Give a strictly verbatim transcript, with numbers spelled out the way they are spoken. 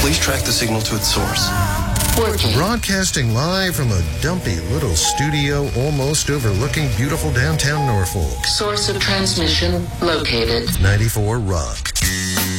Please track the signal to its source. Working. Broadcasting live from a dumpy little studio almost overlooking beautiful downtown Norfolk. Source of transmission located. ninety-four Rock.